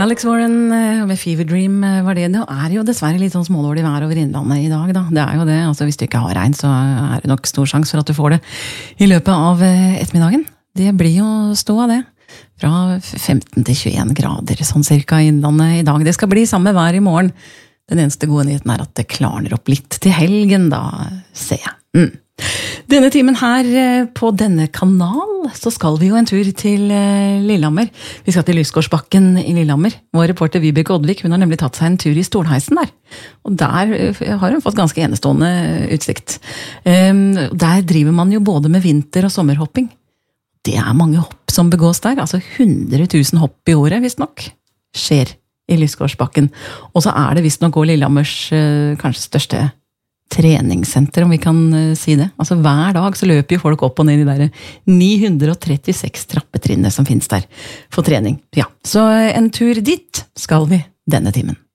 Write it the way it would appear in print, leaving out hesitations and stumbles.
Alex Warren med Fever Dream var det. Det jo dessverre litt sånn smådårlig vær over innlandet i dag da. Det jo det, altså hvis du ikke har regn så det nok stor sjans for at du får det i løpet av ettermiddagen. Det blir jo stå av det. Fra 15 til 21 grader sånn cirka i innlandet i dag. Det skal bli samme vær i morgen. Den eneste gode nyheten at det klarner opp litt til helgen da, ser jeg. Denne timen her på denne kanal så skal vi jo en tur til Lillehammer. Vi skal til Lysgårdsbakken i Lillehammer. Vår reporter Vibeke Oddvik, hun har nemlig tatt seg en tur i stolheisen der. Og der har hun fått ganske enestående utsikt. Der driver man jo både med vinter- og sommerhopping. Det mange hopp som begås der, altså 100 000 hopp i året, visst nok, skjer i Lysgårdsbakken. Og så det visst nok også Lillehammers kanskje største treningssenter, om vi kan si det. Altså hver dag så løper jo folk opp og ned i der 936 trappetrinnene som finnes der for trening. Ja, så en tur dit skal vi denne timen.